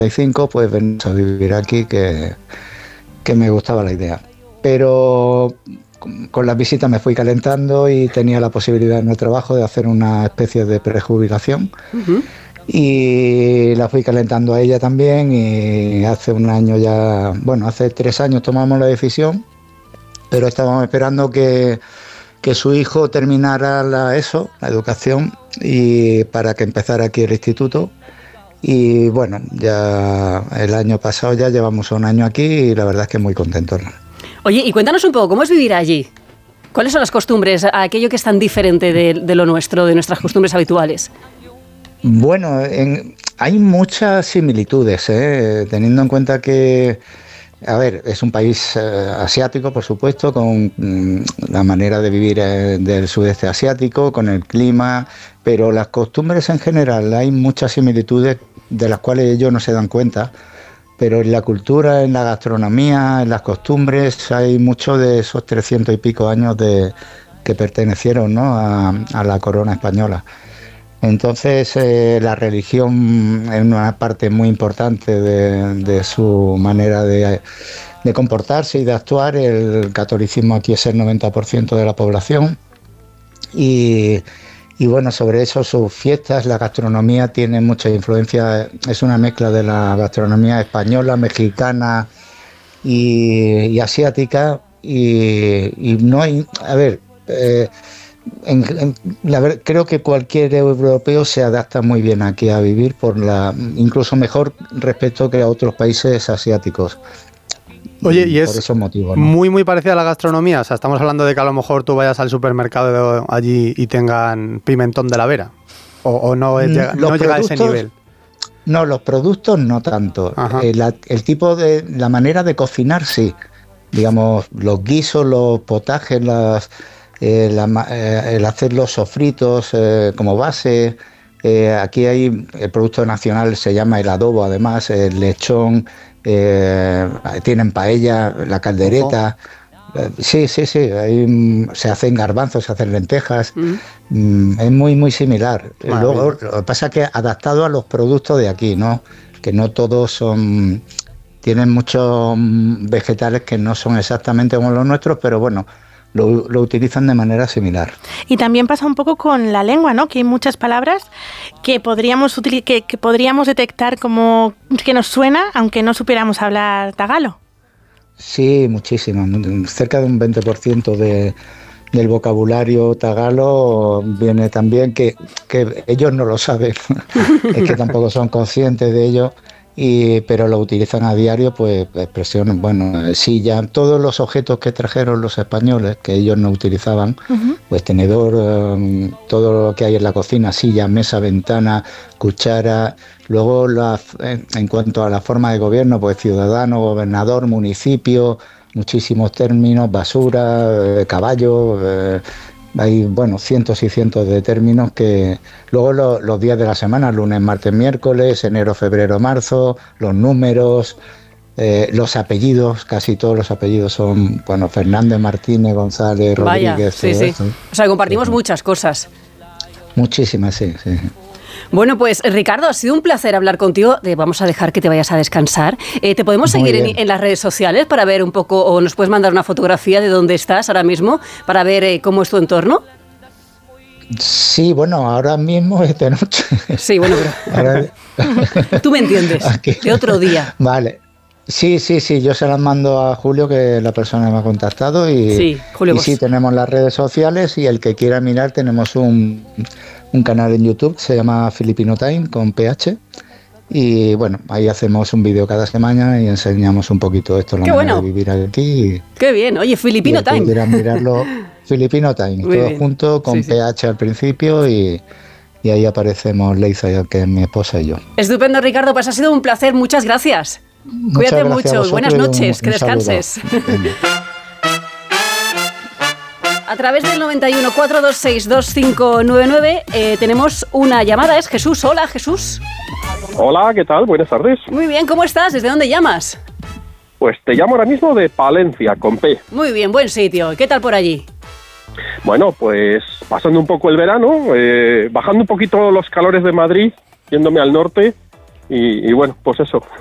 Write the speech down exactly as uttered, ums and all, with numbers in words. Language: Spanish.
y cinco, pues venimos a vivir aquí, que, que me gustaba la idea. Pero con las visitas me fui calentando y tenía la posibilidad en el trabajo de hacer una especie de prejubilación. Uh-huh. Y la fui calentando a ella también, y hace un año ya, bueno, hace tres años tomamos la decisión, pero estábamos esperando que, que su hijo terminara la ESO, la educación, y para que empezara aquí el instituto. Y bueno, ya el año pasado ya llevamos un año aquí y la verdad es que muy contentos, ¿no? Oye, y cuéntanos un poco, ¿cómo es vivir allí? ¿Cuáles son las costumbres, aquello que es tan diferente de, de lo nuestro, de nuestras costumbres habituales? Bueno, en, hay muchas similitudes, ¿eh? Teniendo en cuenta que, a ver, es un país eh, asiático, por supuesto, con mm, la manera de vivir eh, del sudeste asiático, con el clima, pero las costumbres en general, hay muchas similitudes de las cuales ellos no se dan cuenta, pero en la cultura, en la gastronomía, en las costumbres, hay mucho de esos trescientos y pico años de, que pertenecieron, ¿no?, a, a la corona española. Entonces, eh, la religión es una parte muy importante de, de su manera de, de comportarse y de actuar. El catolicismo aquí es el noventa por ciento de la población. Y, y bueno, sobre eso sus fiestas, la gastronomía tiene mucha influencia. Es una mezcla de la gastronomía española, mexicana y, y asiática. Y, y no hay, a ver... Eh, En, en, la ver, creo que cualquier europeo se adapta muy bien aquí a vivir, por la incluso mejor respecto que a otros países asiáticos. Oye, y, y es por esos motivos, ¿no? Muy muy parecida a la gastronomía. O sea, estamos hablando de que a lo mejor tú vayas al supermercado allí y tengan pimentón de la Vera, o, o no, llega, no llega a ese nivel. No, los productos no tanto. Eh, la, el tipo de la manera de cocinar, sí. Digamos, los guisos, los potajes, las Eh, la, eh, el hacer los sofritos eh, como base. Eh, aquí hay, el producto nacional se llama el adobo, además, el lechón, eh, tienen paella, la caldereta. Eh, sí, sí, sí, hay, se hacen garbanzos, se hacen lentejas. Mm. Mm, es muy, muy similar. Vale. Luego, lo que pasa es que adaptado a los productos de aquí, ¿no? Que no todos son... Tienen muchos vegetales que no son exactamente como los nuestros, pero bueno, Lo, lo utilizan de manera similar. Y también pasa un poco con la lengua, ¿no? Que hay muchas palabras que podríamos util- que, que podríamos detectar como que nos suena, aunque no supiéramos hablar tagalo. Sí, muchísimo. Cerca de un veinte por ciento de, del vocabulario tagalo viene también, que, que ellos no lo saben, es que tampoco son conscientes de ello. Y, pero lo utilizan a diario, pues expresiones, bueno, silla, todos los objetos que trajeron los españoles, que ellos no utilizaban, uh-huh. pues tenedor, um, todo lo que hay en la cocina, silla, mesa, ventana, cuchara. Luego, la, en, en cuanto a la forma de gobierno, pues ciudadano, gobernador, municipio, muchísimos términos, basura, eh, caballo... Eh, Hay, bueno, cientos y cientos de términos que... Luego lo, los días de la semana, lunes, martes, miércoles, enero, febrero, marzo, los números, eh, los apellidos, casi todos los apellidos son, bueno, Fernández, Martínez, González, Vaya, Rodríguez... sí, sí. Eso. O sea, compartimos sí. muchas cosas. Muchísimas, sí, sí. Bueno, pues Ricardo, ha sido un placer hablar contigo. Eh, vamos a dejar que te vayas a descansar. Eh, ¿Te podemos seguir en, en las redes sociales para ver un poco, o nos puedes mandar una fotografía de dónde estás ahora mismo para ver eh, cómo es tu entorno? Sí, bueno, ahora mismo es de noche. Sí, bueno, pero... Ahora... Tú me entiendes, aquí. De otro día. Vale. Sí, sí, sí, yo se las mando a Julio, que es la persona que me ha contactado, y sí, Julio y vos. Sí, tenemos las redes sociales, y el que quiera mirar, tenemos un... un canal en YouTube que se llama Filipino Time con P H, y bueno, ahí hacemos un vídeo cada semana y enseñamos un poquito esto, la Qué manera bueno. de vivir aquí. Qué bien, oye, Filipino y Time. Si quieran mirarlo, Filipino Time, Muy todo bien. junto con sí, sí. P H al principio, y, y ahí aparecemos Leiza, que es mi esposa, y yo. Estupendo, Ricardo, pues ha sido un placer, muchas gracias. Muchas Cuídate gracias mucho, buenas noches, un, que un descanses. A través del noventa y uno, cuatrocientos veintiséis, veinticinco noventa y nueve eh, tenemos una llamada, es Jesús. Hola, Jesús. Hola, ¿qué tal? Buenas tardes. Muy bien, ¿cómo estás? ¿Desde dónde llamas? Pues te llamo ahora mismo de Palencia, con P. Muy bien, buen sitio. ¿Qué tal por allí? Bueno, pues pasando un poco el verano, eh, bajando un poquito los calores de Madrid, yéndome al norte, y, y bueno, pues eso.